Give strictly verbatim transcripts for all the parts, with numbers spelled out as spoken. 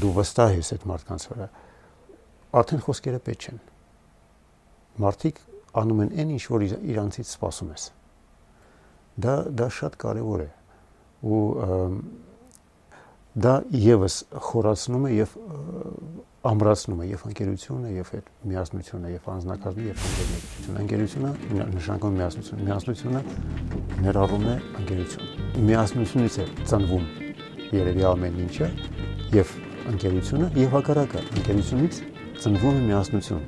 դու վստահ ես այդ մարդկանց վրա, արդեն խոսքերը պետք չեն։ Մարդիկ անում են այն ինչ որ իրանցից սպասում ես։ Դա դա շատ կարևոր է ու դա եւս խորացնում է եւ ամրացնում է եւ ընկերությունը եւ այդ միասնությունը եւ անձնակազմի եւ ընկերությունը։ Ընկերությունը նշանակում միասնություն, միասնությունը ներառում է ընկերություն։ Միասնությունից է ծնվում երևի ամեն ինչը եւ ընկերությունը եւ հակառակը, ընկերությունից ծնվում է միասնություն։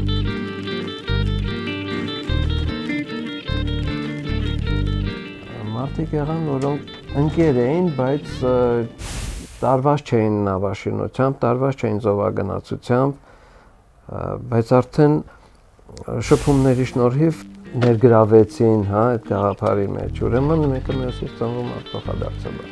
Մարդիկ եղան, որոնք ընկեր էին, բայց տարված չէին նավաշինությամբ, տարված չէին զովագնացությամբ, բայց արդեն շփումների շնորհիվ ներգրավեցին, հա, այդ գաղափարի մեջ, ուրեմն մեկը մյուսից ծնվում է փոխադարձաբար։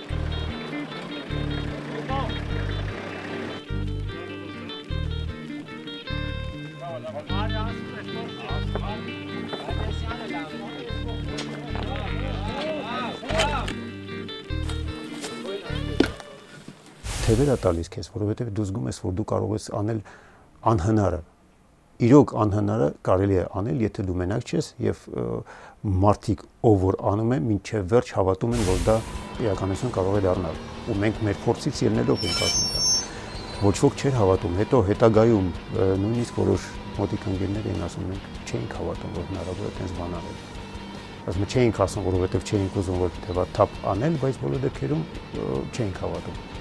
Թևեր է տալիս քեզ, որովհետև դու զգում ես, որ դու կարող ես անել անհնարը։ Իրոք անհնարը կարելի է անել, եթե դու մենակ ես եւ մարդիկ, ով որ անում են, մինչեւ վերջ հավատում են, որ դա իրականություն կարող է դառնալ։ Ու մենք մեր փորձից ելնելով ենք ասում դա։ Ոչ ոք չէր հավատում, հետո հետագայում նույնիսկ որոշ մոտիկ ընկերներ էին ասում, մենք չէինք հավատում, որ հնարավոր է այդպես բան անել։ Ասում չէինք ասում, որովհետև չէինք ուզում որ թեվա թափ անել, բայց բոլոր դեպքերում չէինք հավատում։